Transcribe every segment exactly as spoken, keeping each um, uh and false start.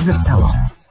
Zrcalo.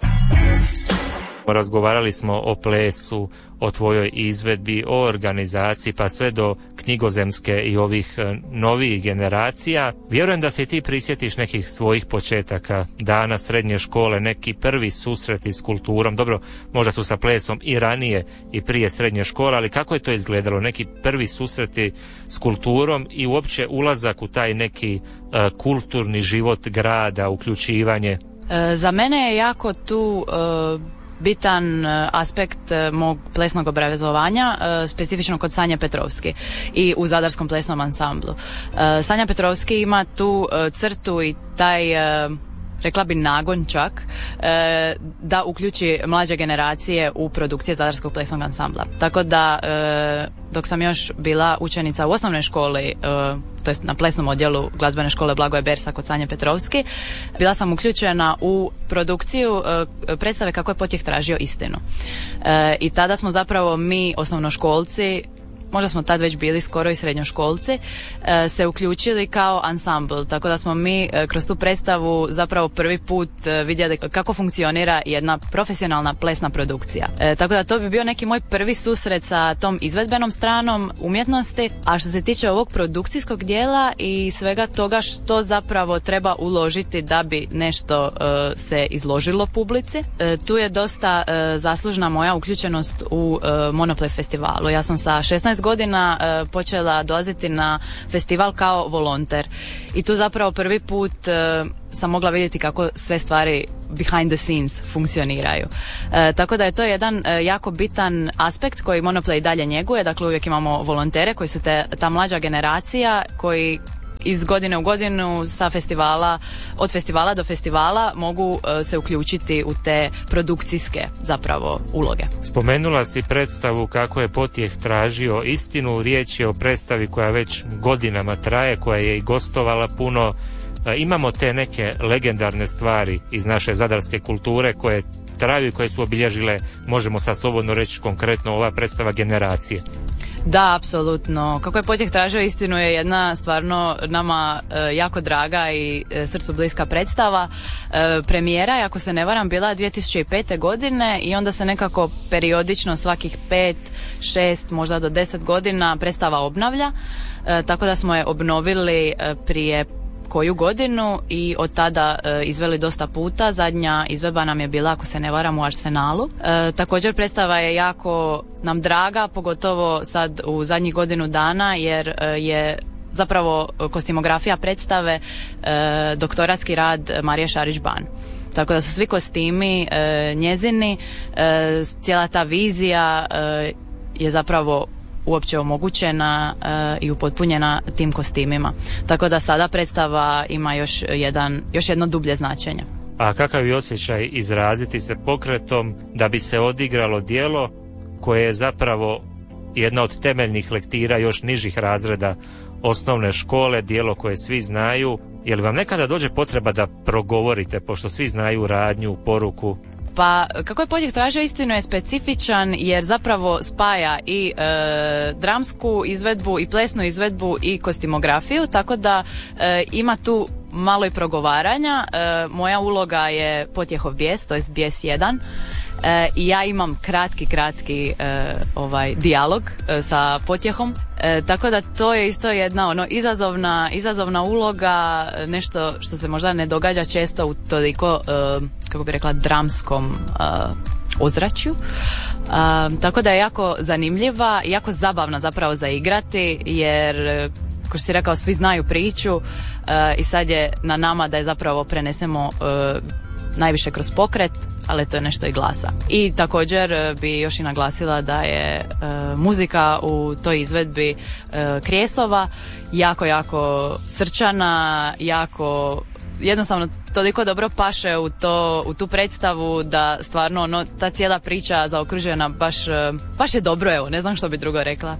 Razgovarali smo o plesu, o tvojoj izvedbi, o organizaciji, pa sve do knjigozemske i ovih novijih generacija. Vjerujem da se i ti prisjetiš nekih svojih početaka, dana srednje škole, neki prvi susreti s kulturom. Dobro, možda su sa plesom i ranije i prije srednje škole, ali kako je to izgledalo? Neki prvi susreti s kulturom i uopće ulazak u taj neki uh, kulturni život grada, uključivanje? E, za mene je jako tu... Uh... bitan aspekt mog plesnog obrazovanja, specifično kod Sanje Petrovski i u Zadarskom plesnom ansamblu. Sanja Petrovski ima tu crtu i taj, rekla bi, nagon čak, da uključi mlađe generacije u produkcije Zadarskog plesnog ansambla. Tako da, dok sam još bila učenica u osnovnoj školi, to jest na plesnom odjelu glazbene škole Blagoje Bersa kod Sanje Petrovski, bila sam uključena u produkciju predstave Kako je Potjeh tražio istinu. I tada smo zapravo mi, osnovnoškolci, možda smo tad već bili skoro i srednjoškolci, se uključili kao ansambl, tako da smo mi kroz tu predstavu zapravo prvi put vidjeli kako funkcionira jedna profesionalna plesna produkcija. E, tako da to bi bio neki moj prvi susret sa tom izvedbenom stranom umjetnosti, a što se tiče ovog produkcijskog dijela i svega toga što zapravo treba uložiti da bi nešto e, se izložilo publici, e, tu je dosta e, zaslužna moja uključenost u e, Monoplay festivalu. Ja sam sa šesnaest godina e, počela dolaziti na festival kao volonter i tu zapravo prvi put e, sam mogla vidjeti kako sve stvari behind the scenes funkcioniraju. E, tako da je to jedan e, jako bitan aspekt koji Monoplay dalje njeguje. Dakle, uvijek imamo volontere koji su te, ta mlađa generacija koji iz godine u godinu sa festivala, od festivala do festivala mogu uh, se uključiti u te produkcijske zapravo uloge. Spomenula si predstavu Kako je Potjeh tražio istinu. Riječ je o predstavi koja već godinama traje, koja je i gostovala puno. E, imamo te neke legendarne stvari iz naše zadarske kulture koje traju i koje su obilježile, možemo sad slobodno reći konkretno, ova predstava generacije. Da, apsolutno. Kako je Potjeh tražio istinu je jedna stvarno nama e, jako draga i e, srcu bliska predstava. E, premijera je, ako se ne varam, bila dvije tisuće pete. godine i onda se nekako periodično svakih pet, šest, možda do deset godina predstava obnavlja. E, tako da smo je obnovili e, prije koju godinu i od tada e, izveli dosta puta. Zadnja izvedba nam je bila, ako se ne varam, u Arsenalu. E, također predstava je jako nam draga, pogotovo sad u zadnjih godinu dana, jer e, je zapravo kostimografija predstave e, doktoratski rad Marije Šarić-Ban. Tako da su svi kostimi e, njezini, e, cijela ta vizija e, je zapravo uopće omogućena uh, i upotpunjena tim kostimima. Tako da sada predstava ima još jedan, još jedno dublje značenje. A kakav je osjećaj izraziti se pokretom da bi se odigralo djelo koje je zapravo jedna od temeljnih lektira još nižih razreda osnovne škole, djelo koje svi znaju? Je li vam nekada dođe potreba da progovorite, pošto svi znaju radnju, poruku? Pa Kako je Potjeh tražio istinu je specifičan jer zapravo spaja i e, dramsku izvedbu i plesnu izvedbu i kostimografiju, tako da e, ima tu malo i progovaranja. E, moja uloga je Potjehov bijes, to je bijes jedan. E, i ja imam kratki, kratki e, ovaj dijalog e, sa Potjehom. E, tako da to je isto jedna ono izazovna, izazovna uloga, nešto što se možda ne događa često u toliko, e, kako bi rekla, dramskom e, ozračju. E, tako da je jako zanimljiva i jako zabavna zapravo za igrati, jer kao što si rekao, svi znaju priču e, i sad je na nama da je zapravo prenesemo e, najviše kroz pokret, ali to je nešto i glasa. I također bi još i naglasila da je e, muzika u toj izvedbi e, Krijesova jako, jako srčana, jako jednostavno toliko dobro paše u, to, u tu predstavu da stvarno ono, ta cijela priča zaokružena baš, baš je dobro, evo, ne znam što bi drugo rekla.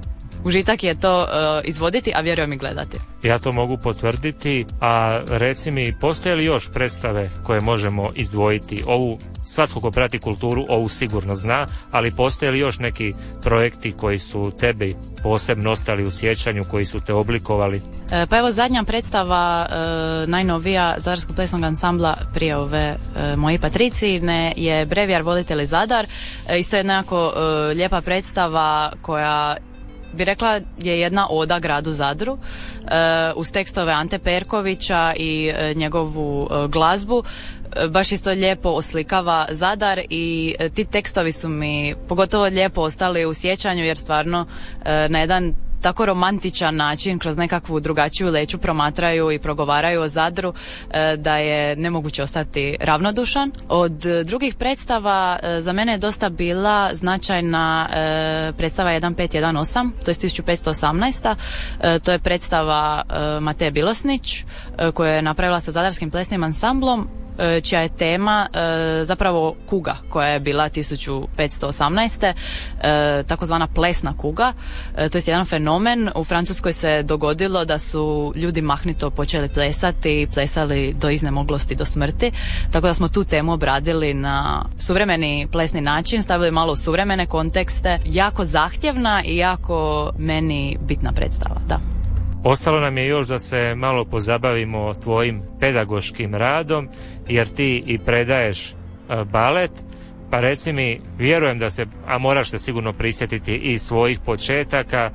užitak je to uh, izvoditi, a vjerujem i gledati. Ja to mogu potvrditi, a reci mi, postoje li još predstave koje možemo izdvojiti? Ovu, svatko ko prati kulturu, ovu sigurno zna, ali postoje li još neki projekti koji su tebi posebno ostali u sjećanju, koji su te oblikovali? E, pa evo zadnja predstava, e, najnovija Zadarskog plesnog ansambla prije ove e, moje Patricijine je Brevijar voditelj Zadar. E, isto je nekako e, lijepa predstava koja bi rekla je jedna oda gradu Zadru, e, uz tekstove Ante Perkovića i e, njegovu e, glazbu. E, baš isto lijepo oslikava Zadar i e, ti tekstovi su mi pogotovo lijepo ostali u sjećanju jer stvarno e, na jedan tako romantičan način, kroz nekakvu drugačiju leću promatraju i progovaraju o Zadru, e, da je nemoguće ostati ravnodušan. Od drugih predstava e, za mene je dosta bila značajna e, predstava jedan pet jedan osam, to je tisuću petsto osamnaesta. E, to je predstava e, Mateje Bilosnić e, koju je napravila sa Zadarskim plesnim ansamblom, čija je tema e, zapravo kuga koja je bila tisuću petsto osamnaeste. E, takozvana plesna kuga. E, to je jedan fenomen. U Francuskoj se dogodilo da su ljudi mahnito počeli plesati i plesali do iznemoglosti, do smrti. Tako da smo tu temu obradili na suvremeni plesni način, stavili malo u suvremene kontekste. Jako zahtjevna i jako meni bitna predstava, da. Ostalo nam je još da se malo pozabavimo tvojim pedagoškim radom, jer ti i predaješ balet, pa reci mi, vjerujem da se, a moraš se sigurno prisjetiti i svojih početaka,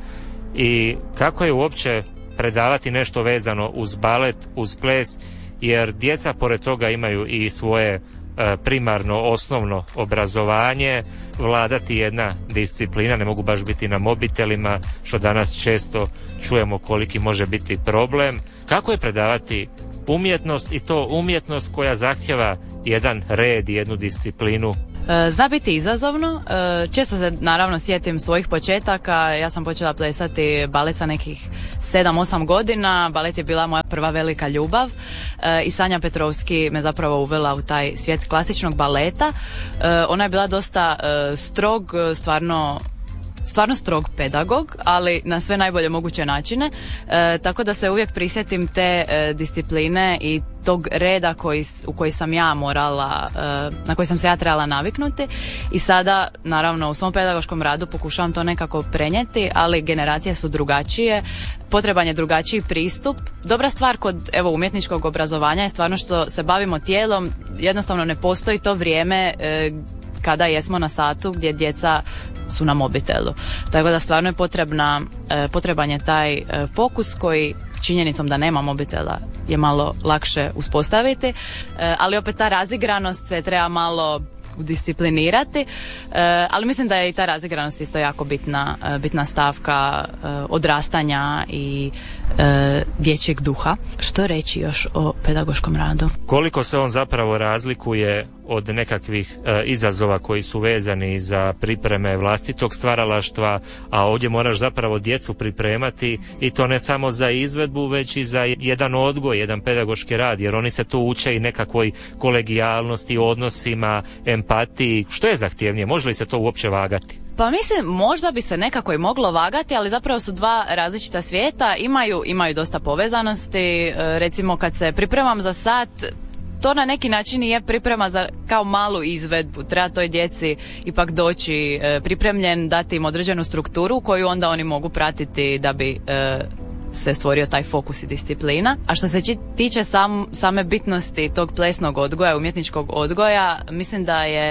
i kako je uopće predavati nešto vezano uz balet, uz ples, jer djeca pored toga imaju i svoje primarno osnovno obrazovanje, vladati jedna disciplina, ne mogu baš biti na mobitelima, što danas često čujemo koliki može biti problem. Kako je predavati umjetnost, i to umjetnost koja zahtjeva jedan red i jednu disciplinu? Zna biti izazovno. Često se naravno sjetim svojih početaka. Ja sam počela plesati balet sa nekih sedam osam godina. Balet je bila moja prva velika ljubav i Sanja Petrovski me zapravo uvela u taj svijet klasičnog baleta. Ona je bila dosta strog, stvarno stvarno strog pedagog, ali na sve najbolje moguće načine, e, tako da se uvijek prisjetim te e, discipline i tog reda koji, u koji sam ja morala, e, na koji sam se ja trebala naviknuti, i sada naravno u svom pedagoškom radu pokušavam to nekako prenijeti, ali generacije su drugačije, potreban je drugačiji pristup. Dobra stvar kod evo umjetničkog obrazovanja je stvarno što se bavimo tijelom, jednostavno ne postoji to vrijeme e, kada jesmo na satu gdje djeca su na mobitelu. Tako da stvarno je potrebna, e, potreban je taj e, fokus koji činjenicom da nema mobitela je malo lakše uspostaviti, e, ali opet ta razigranost se treba malo disciplinirati, e, ali mislim da je i ta razigranost isto jako bitna, e, bitna stavka e, odrastanja i e, dječjeg duha. Što reći još o pedagoškom radu? Koliko se on zapravo razlikuje od nekakvih e, izazova koji su vezani za pripreme vlastitog stvaralaštva, a ovdje moraš zapravo djecu pripremati, i to ne samo za izvedbu, već i za jedan odgoj, jedan pedagoški rad, jer oni se tu uče i nekakvoj kolegijalnosti, odnosima, empatiji. Što je zahtjevnije? Može li se to uopće vagati? Pa mislim, možda bi se nekako i moglo vagati, ali zapravo su dva različita svijeta, imaju, imaju dosta povezanosti. E, recimo kad se pripremam za sat, to na neki način je priprema za kao malu izvedbu. Treba toj djeci ipak doći e, pripremljen, dati im određenu strukturu koju onda oni mogu pratiti da bi e, se stvorio taj fokus i disciplina. A što se tiče sam, same bitnosti tog plesnog odgoja, umjetničkog odgoja, mislim da je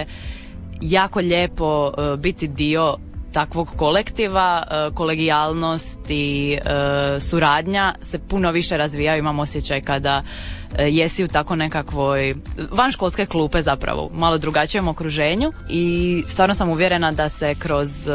jako lijepo e, biti dio takvog kolektiva, e, kolegijalnost i e, suradnja se puno više razvijaju. Imam osjećaj kada e, jesi u tako nekakvoj van školske klupe, zapravo malo drugačijem okruženju, i stvarno sam uvjerena da se kroz e,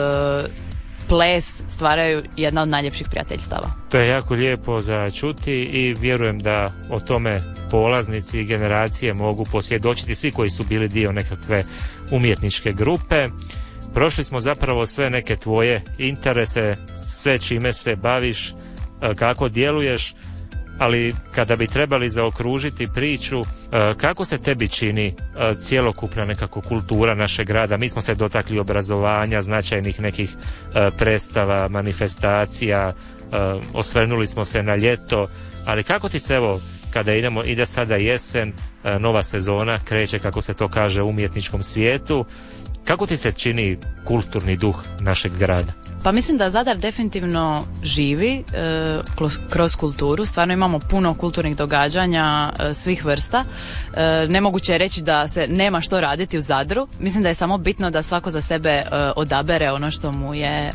ples stvaraju jedna od najljepših prijateljstava. To je jako lijepo za čuti i vjerujem da o tome polaznici i generacije mogu posvjedočiti, svi koji su bili dio nekakve umjetničke grupe. Prošli smo zapravo sve neke tvoje interese, sve čime se baviš, kako djeluješ. ali kada bi trebali zaokružiti priču, kako se tebi čini cjelokupna nekako kultura našeg grada? Mi smo se dotakli obrazovanja, značajnih nekih predstava, manifestacija, osvrnuli smo se na ljeto, ali kako ti se, evo, kada idemo, ide sada jesen, nova sezona, kreće, kako se to kaže, u umjetničkom svijetu, kako ti se čini kulturni duh našeg grada? Pa mislim da Zadar definitivno živi e, kroz kulturu. Stvarno imamo puno kulturnih događanja e, svih vrsta. E, nemoguće je reći da se nema što raditi u Zadru. Mislim da je samo bitno da svako za sebe e, odabere ono što mu je e,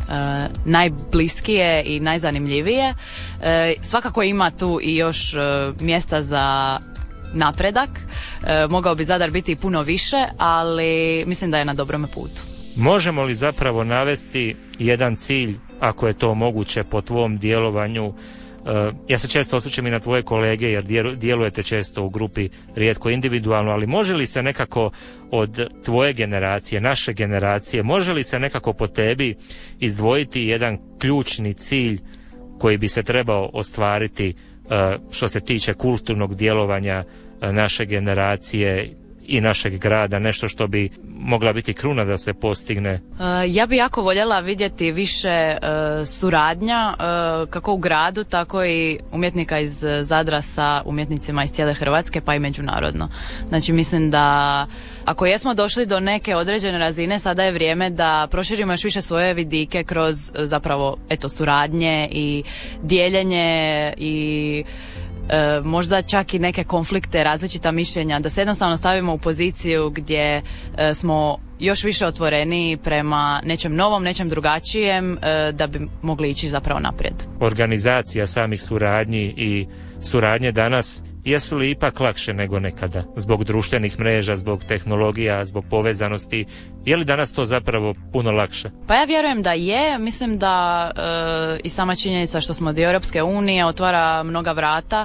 najbliskije i najzanimljivije. E, svakako ima tu i još e, mjesta za napredak. E, mogao bi Zadar biti i puno više, ali mislim da je na dobrome putu. Možemo li zapravo navesti jedan cilj, ako je to moguće, po tvom djelovanju? Ja se često osvrćem i na tvoje kolege, jer djelujete često u grupi, rijetko individualno, ali može li se nekako od tvoje generacije, naše generacije, može li se nekako po tebi izdvojiti jedan ključni cilj koji bi se trebao ostvariti što se tiče kulturnog djelovanja naše generacije i našeg grada, nešto što bi mogla biti kruna da se postigne? Uh, ja bi jako voljela vidjeti više uh, suradnja uh, kako u gradu, tako i umjetnika iz Zadra sa umjetnicima iz cijele Hrvatske, pa i međunarodno. Znači mislim da ako jesmo došli do neke određene razine, sada je vrijeme da proširimo još više svoje vidike kroz zapravo eto suradnje i dijeljenje i E, možda čak i neke konflikte, različita mišljenja, da se jednostavno stavimo u poziciju gdje e, smo još više otvoreni prema nečem novom, nečem drugačijem, e, da bi mogli ići zapravo naprijed. Organizacija samih suradnji i suradnje danas, jesu li ipak lakše nego nekada? Zbog društvenih mreža, zbog tehnologija, zbog povezanosti, je li danas to zapravo puno lakše? Pa ja vjerujem da je, mislim da e, i sama činjenica što smo dio Europske unije otvara mnoga vrata,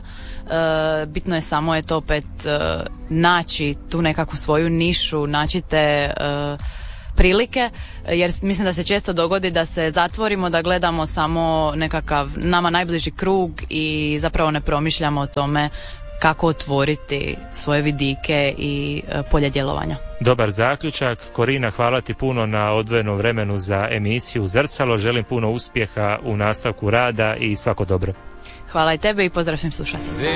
e, bitno je samo je to opet e, naći tu nekakvu svoju nišu, naći te e, prilike, jer mislim da se često dogodi da se zatvorimo, da gledamo samo nekakav nama najbliži krug i zapravo ne promišljamo o tome kako otvoriti svoje vidike i polje djelovanja. Dobar zaključak. Korina, hvala ti puno na odvojenom vremenu za emisiju Zrcalo. Želim puno uspjeha u nastavku rada i svako dobro. Hvala i tebe i pozdrav svim slušateljima.